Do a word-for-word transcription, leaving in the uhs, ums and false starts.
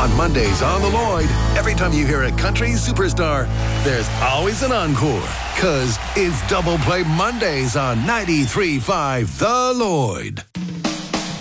On Mondays on The Lloyd, every time you hear a country superstar, there's always an encore. Cause it's Double Play Mondays on ninety-three point five The Lloyd.